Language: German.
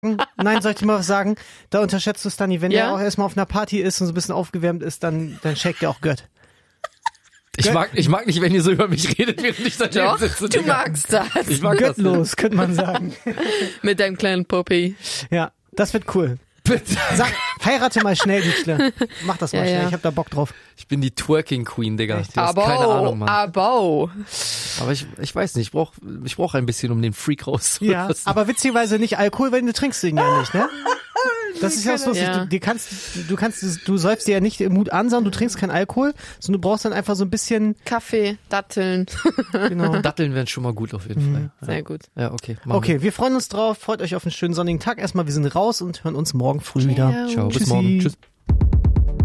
Nein, soll ich dir mal was sagen? Da unterschätzt du Stani, wenn der auch erstmal auf einer Party ist und so ein bisschen aufgewärmt ist, dann shakt der auch Gött. Ich mag nicht, wenn ihr so über mich redet, während ich daneben sitze. Du magst das. Ich mag Göttlos, könnte man sagen. Mit deinem kleinen Puppy. Ja, das wird cool. Bitte. Sag, heirate mal schnell, Dietschle. Mach das mal schnell, ja. ich hab da Bock drauf. Ich bin die Twerking Queen, Digga. Du hast Aber, keine Ahnung, Mann. aber. Aber ich weiß nicht, ich brauch ein bisschen, um den Freak rauszulassen. Ja, aber witzigerweise nicht Alkohol, weil du trinkst ihn ja nicht, ne? Das ist ja was lustig. Ja. Du säufst dir ja nicht im Mut an, sondern du trinkst keinen Alkohol, sondern du brauchst dann einfach so ein bisschen Kaffee, Datteln. Genau. Datteln wären schon mal gut auf jeden Fall. Sehr gut. Ja, okay. Okay, wir freuen uns drauf. Freut euch auf einen schönen sonnigen Tag. Erstmal, wir sind raus und hören uns morgen früh wieder. Ciao, bis Tschüssi. morgen. Tschüss.